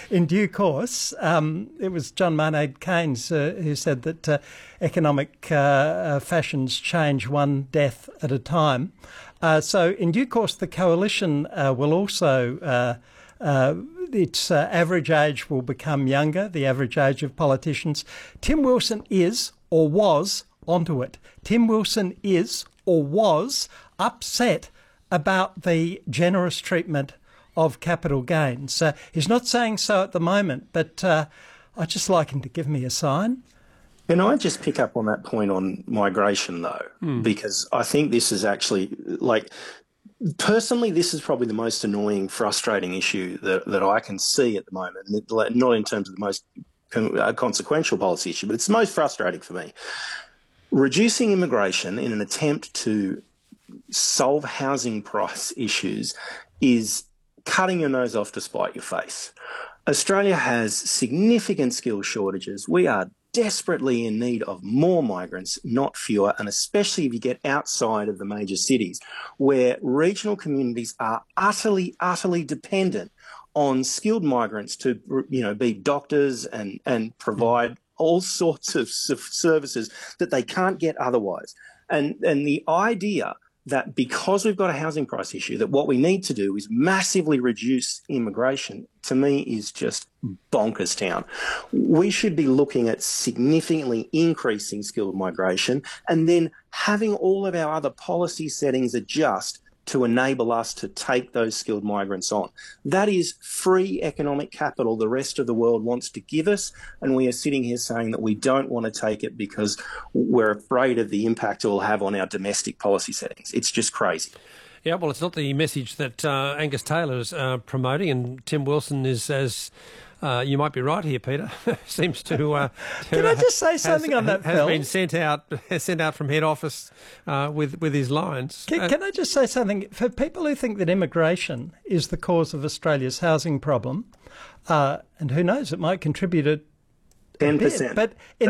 in due course. It was John Maynard Keynes who said that economic fashions change one death at a time. So in due course, the coalition will also, its average age will become younger, the average age of politicians. Tim Wilson is or was onto it. Tim Wilson is or was upset about the generous treatment of capital gains. He's not saying so at the moment, but I'd just like him to give me a sign. Can I just pick up on that point on migration, though? Because I think this is actually, personally, this is probably the most annoying, frustrating issue that I can see at the moment, not in terms of the most consequential policy issue, but it's the most frustrating for me. Reducing immigration in an attempt to solve housing price issues is cutting your nose off to spite your face. Australia has significant skill shortages. We are desperately in need of more migrants, not fewer, and especially if you get outside of the major cities, where regional communities are utterly dependent on skilled migrants to, be doctors and provide all sorts of services that they can't get otherwise. And the idea that because we've got a housing price issue, that what we need to do is massively reduce immigration, to me is just bonkers town. We should be looking at significantly increasing skilled migration and then having all of our other policy settings adjust to enable us to take those skilled migrants on. That is free economic capital the rest of the world wants to give us, and we are sitting here saying that we don't want to take it because we're afraid of the impact it will have on our domestic policy settings. It's just crazy. Yeah, well, it's not the message that Angus Taylor's promoting, and Tim Wilson is, as you might be right here, Peter, seems to... Can I just say something on that, Phil? Has been sent out from head office with his lines. Can I just say something? For people who think that immigration is the cause of Australia's housing problem, and who knows, it might contribute 10%. But in